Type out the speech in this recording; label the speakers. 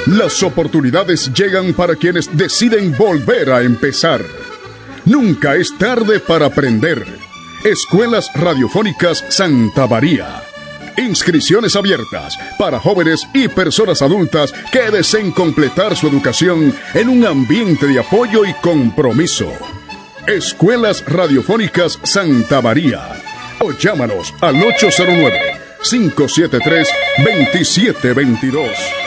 Speaker 1: Las oportunidades llegan para quienes deciden volver a empezar. Nunca es tarde para aprender. Escuelas Radiofónicas Santa María. Inscripciones abiertas para jóvenes y personas adultas que deseen completar su educación en un ambiente de apoyo y compromiso. Escuelas Radiofónicas Santa María. O llámanos al 809-573-2722.